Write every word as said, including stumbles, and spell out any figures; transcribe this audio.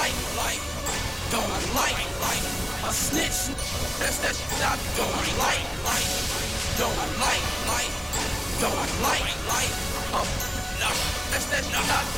like, like, don't like, like, a snitch. That's that shit I don't like, like, don't like, like, don't like, like, uh, nah, that's that shit I